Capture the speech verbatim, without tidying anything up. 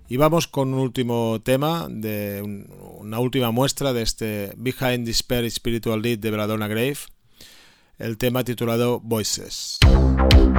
Y vamos con un último tema, de un, una última muestra de este Behind Despair Spiritual Lead de Belladonna Grave, el tema titulado Voices.